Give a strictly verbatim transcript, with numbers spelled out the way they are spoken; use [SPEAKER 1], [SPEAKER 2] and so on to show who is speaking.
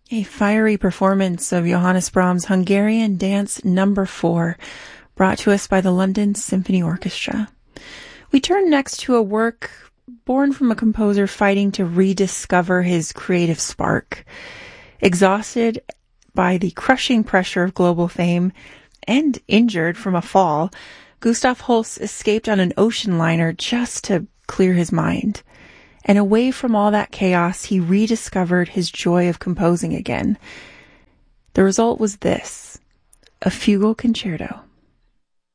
[SPEAKER 1] A fiery performance of Johannes Brahms' Hungarian Dance Number four, brought to us by the London Symphony Orchestra. We turn next to a work born from a composer fighting to rediscover his creative spark. Exhausted by the crushing pressure of global fame and injured from a fall, Gustav Holst escaped on an ocean liner just to clear his mind. And away from all that chaos, he rediscovered his joy of composing again. The result was this, a fugal concerto.